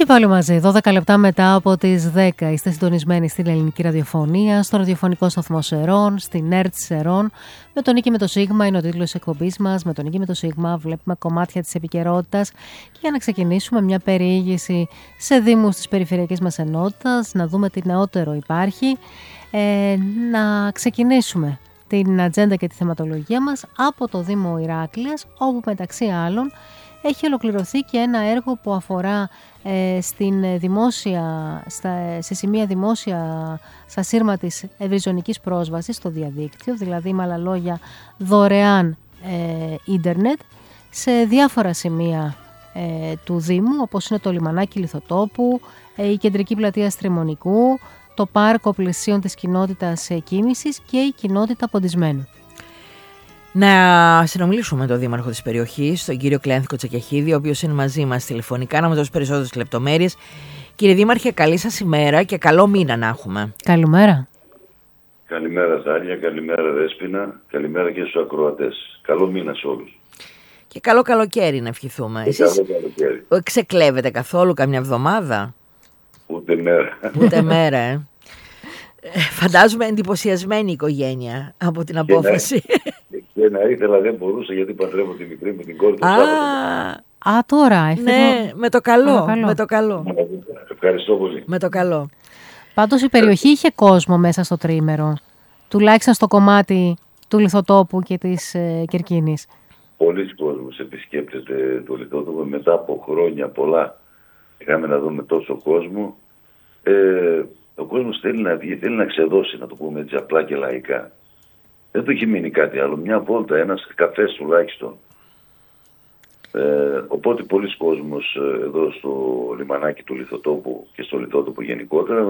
πάλι μαζί, 12 λεπτά μετά από τις 10. Είστε συντονισμένοι στην ελληνική ραδιοφωνία, στο ραδιοφωνικό σταθμό Σερών, στην ΕΡΤ Σερών. Με τον Νίκη με το Σίγμα είναι ο τίτλος της εκπομπής μας. Με τον Νίκη με το Σίγμα βλέπουμε κομμάτια της επικαιρότητας. Και για να ξεκινήσουμε μια περιήγηση σε δήμους της περιφερειακής μας ενότητας, να δούμε τι νεότερο υπάρχει, να ξεκινήσουμε την ατζέντα και τη θεματολογία μας από το Δήμο Ηράκλειας, όπου μεταξύ άλλων έχει ολοκληρωθεί και ένα έργο που αφορά σε σημεία δημόσια στα σύρμα της ευρυζωνικής πρόσβασης στο διαδίκτυο, δηλαδή με άλλα λόγια δωρεάν ίντερνετ σε διάφορα σημεία του Δήμου, όπως είναι το λιμανάκι Λιθοτόπου, η κεντρική πλατεία Στριμονικού, το πάρκο πλαισίων της κοινότητας κίνησης και η κοινότητα Ποντισμένου. Να συνομιλήσουμε με τον δήμαρχο της περιοχής, τον κύριο Κλένθικο Τσακιαχίδη, ο οποίος είναι μαζί μας τηλεφωνικά, να μας δώσει περισσότερες λεπτομέρειες. Κύριε Δήμαρχε, καλή σας ημέρα και καλό μήνα να έχουμε. Καλημέρα. Καλημέρα Τάνια, καλημέρα Δέσποινα, καλημέρα και στους ακροατές. Καλό μήνα σε όλους. Και καλό καλοκαίρι να ευχηθούμε. Εσείς ξεκλέβετε καθόλου καμιά εβδομάδα? Ούτε μέρα. Ούτε μέρα, Φαντάζομαι εντυπωσιασμένη η οικογένεια από την απόφαση. Και να ήθελα δεν μπορούσα γιατί παντρεύω τη μικρή με την κόρη του Σάββατο. Τώρα. Ναι, με το καλό. Ευχαριστώ πολύ. Με το καλό. Πάντως η περιοχή είχε κόσμο μέσα στο τρίμερο, τουλάχιστον στο κομμάτι του Λιθοτόπου και της Κερκίνης. Πολλοί κόσμος επισκέπτεται το Λιθότοπο μετά από χρόνια πολλά. Είχαμε να δούμε τόσο κόσμο. Ο κόσμος θέλει να βγει, θέλει να ξεδώσει, να το πούμε έτσι απλά και λαϊκά. Δεν του έχει μείνει κάτι άλλο. Μια βόλτα, ένας καφές τουλάχιστον. Οπότε πολλοί κόσμος εδώ στο λιμανάκι του Λιθοτόπου και στο Λιθότοπο γενικότερα